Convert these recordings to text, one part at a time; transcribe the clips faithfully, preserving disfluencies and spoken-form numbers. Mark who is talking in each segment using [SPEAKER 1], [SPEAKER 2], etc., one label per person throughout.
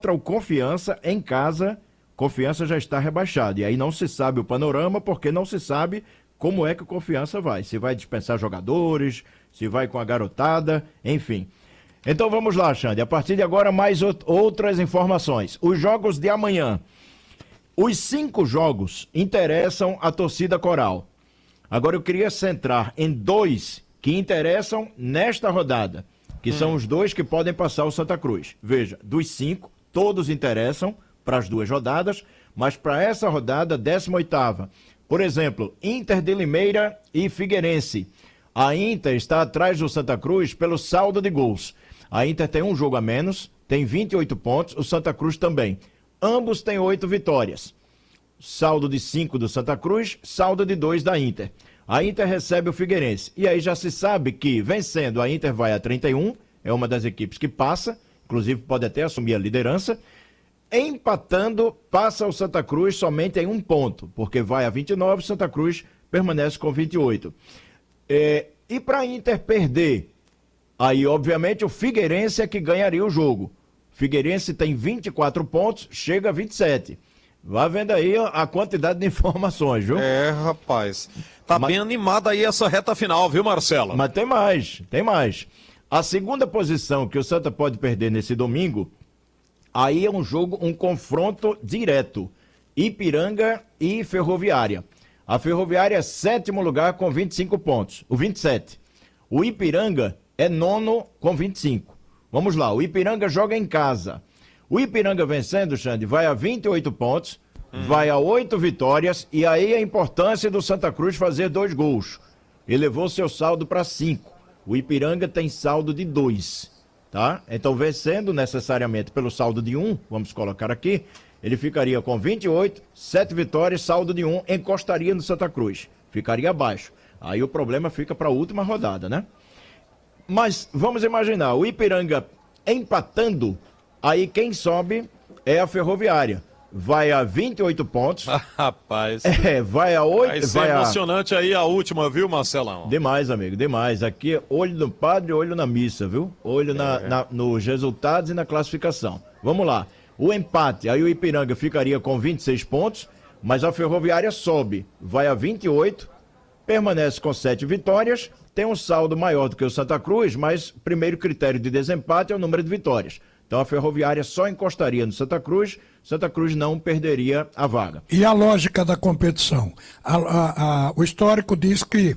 [SPEAKER 1] o Confiança em casa. Confiança já está rebaixado. E aí não se sabe o panorama, porque não se sabe como é que o Confiança vai. Se vai dispensar jogadores, se vai com a garotada, enfim. Então vamos lá, Xande. A partir de agora, mais outras informações. Os jogos de amanhã. Os cinco jogos interessam a torcida coral. Agora eu queria centrar em dois que interessam nesta rodada, que hum. são os dois que podem passar o Santa Cruz. Veja, dos cinco, todos interessam para as duas rodadas, mas para essa rodada, décima oitava. Por exemplo, Inter de Limeira e Figueirense. A Inter está atrás do Santa Cruz pelo saldo de gols. A Inter tem um jogo a menos, tem vinte e oito pontos, o Santa Cruz também. Ambos têm oito vitórias. Saldo de cinco do Santa Cruz, saldo de dois da Inter. A Inter recebe o Figueirense. E aí já se sabe que, vencendo, a Inter vai a trinta e um, é uma das equipes que passa, inclusive pode até assumir a liderança. Empatando, passa o Santa Cruz somente em um ponto, porque vai a vinte e nove, Santa Cruz permanece com vinte e oito. É, e para a Inter perder, aí obviamente o Figueirense é que ganharia o jogo. Figueirense tem vinte e quatro pontos, chega a vinte e sete. Vá vendo aí a quantidade de informações, viu?
[SPEAKER 2] É, rapaz. Tá mas, bem animada aí essa reta final, viu, Marcelo?
[SPEAKER 1] Mas tem mais, tem mais. A segunda posição que o Santa pode perder nesse domingo, aí é um jogo, um confronto direto. Ipiranga e Ferroviária. A Ferroviária é sétimo lugar com vinte e cinco pontos, o vinte e sete. O Ipiranga é nono com vinte e cinco. Vamos lá, o Ipiranga joga em casa. O Ipiranga vencendo, Xande, vai a vinte e oito pontos, hum. vai a oito vitórias, e aí a importância do Santa Cruz fazer dois gols. Elevou seu saldo para cinco. O Ipiranga tem saldo de dois, tá? Então, vencendo necessariamente pelo saldo de um, vamos colocar aqui, ele ficaria com vinte e oito, sete vitórias, saldo de um, encostaria no Santa Cruz. Ficaria abaixo. Aí o problema fica para a última rodada, né? Mas vamos imaginar, o Ipiranga empatando, aí quem sobe é a Ferroviária. Vai a vinte e oito pontos.
[SPEAKER 2] Ah, rapaz.
[SPEAKER 1] É, vai a oito.
[SPEAKER 2] Vai ser
[SPEAKER 1] vai
[SPEAKER 2] emocionante
[SPEAKER 1] a...
[SPEAKER 2] aí a última, viu, Marcelão?
[SPEAKER 1] Demais, amigo, demais. Aqui é olho no padre, olho na missa, viu? Olho na, é. na, nos resultados e na classificação. Vamos lá. O empate, aí o Ipiranga ficaria com vinte e seis pontos, mas a Ferroviária sobe. Vai a vinte e oito, permanece com sete vitórias, tem um saldo maior do que o Santa Cruz, mas primeiro critério de desempate é o número de vitórias. Então a Ferroviária só encostaria no Santa Cruz, Santa Cruz não perderia a vaga.
[SPEAKER 3] E a lógica da competição? A, a, a, o histórico diz que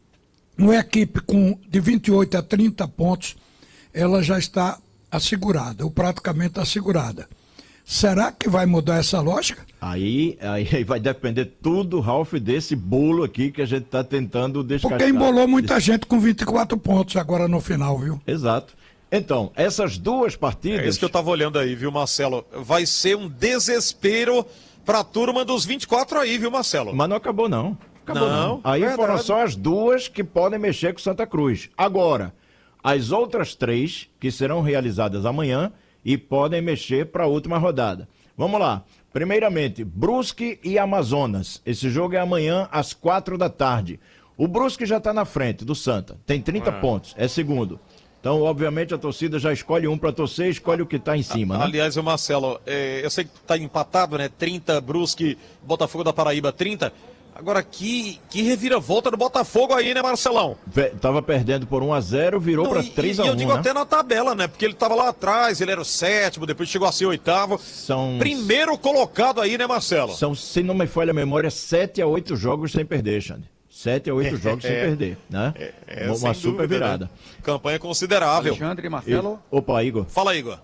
[SPEAKER 3] uma equipe com de vinte e oito a trinta pontos, ela já está assegurada, ou praticamente assegurada. Será que vai mudar essa lógica?
[SPEAKER 1] Aí, aí vai depender tudo, Ralf, desse bolo aqui que a gente está tentando descascar.
[SPEAKER 3] Porque embolou muita gente com vinte e quatro pontos agora no final, viu?
[SPEAKER 1] Exato. Então, essas duas partidas...
[SPEAKER 2] É isso que eu tava olhando aí, viu, Marcelo? Vai ser um desespero pra turma dos vinte e quatro aí, viu, Marcelo?
[SPEAKER 1] Mas não acabou, não. Acabou, não. não. Aí
[SPEAKER 2] verdade.
[SPEAKER 1] Foram só as duas que podem mexer com Santa Cruz. Agora, as outras três, que serão realizadas amanhã, e podem mexer para a última rodada. Vamos lá. Primeiramente, Brusque e Amazonas. Esse jogo é amanhã às quatro da tarde. O Brusque já está na frente do Santa. Tem trinta ah. pontos. É segundo. Então, obviamente, a torcida já escolhe um para torcer, escolhe o que está em cima,
[SPEAKER 2] a,
[SPEAKER 1] né?
[SPEAKER 2] Aliás, o Marcelo, é, eu sei que está empatado, né? trinta, Brusque, Botafogo da Paraíba, trinta. Agora, que, que reviravolta do Botafogo aí, né, Marcelão?
[SPEAKER 1] Tava perdendo por um a zero, virou para três a um,
[SPEAKER 2] E eu digo
[SPEAKER 1] né?
[SPEAKER 2] até na tabela, né? Porque ele tava lá atrás, ele era o sétimo, depois chegou a ser o oitavo.
[SPEAKER 1] São...
[SPEAKER 2] Primeiro colocado aí, né, Marcelo?
[SPEAKER 1] São, se não me falha a memória, sete a oito jogos sem perder, Xande. Sete a oito jogos sem perder, né? É, é, Uma super dúvida, virada.
[SPEAKER 2] Né? Campanha considerável.
[SPEAKER 4] Alexandre, Marcelo.
[SPEAKER 1] E... Opa, Igor.
[SPEAKER 2] Fala, Igor.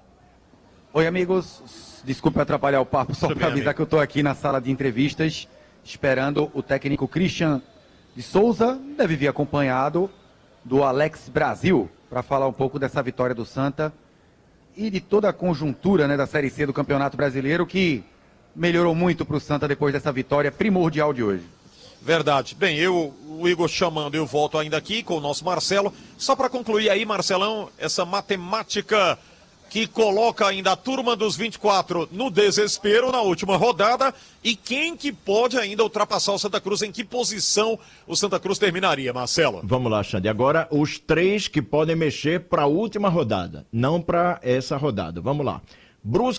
[SPEAKER 4] Oi, amigos. Desculpe atrapalhar o papo, só para avisar amigo. que eu tô aqui na sala de entrevistas, esperando o técnico Christian de Souza, deve vir acompanhado do Alex Brasil, para falar um pouco dessa vitória do Santa e de toda a conjuntura, né, da Série C do Campeonato Brasileiro, que melhorou muito para o Santa depois dessa vitória primordial de hoje.
[SPEAKER 2] Verdade. Bem, eu, o Igor chamando, eu volto ainda aqui com o nosso Marcelo. Só para concluir aí, Marcelão, essa matemática que coloca ainda a turma dos vinte e quatro no desespero na última rodada. E quem que pode ainda ultrapassar o Santa Cruz? Em que posição o Santa Cruz terminaria, Marcelo?
[SPEAKER 1] Vamos lá, Xande. Agora, os três que podem mexer para a última rodada, não para essa rodada. Vamos lá. Brusque